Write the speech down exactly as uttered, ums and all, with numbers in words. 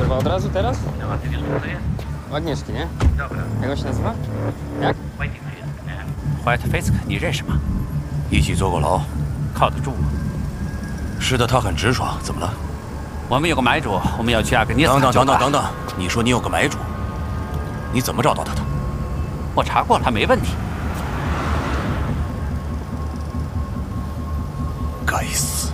Chyba od razu teraz? Załatwisz swoje? U Agnieszki, nie? Dobra. Jak on się nazywa? Jak? White Face，你认识吗？ 一起坐过牢， 靠得住吗？ 是的，他很直爽。怎么了？ 我们有个买主，我们要去阿格涅斯等等塔酒吧。 等等等等，你说你有个买主，你怎么找到他的？ 我查过了，他没问题。 该死！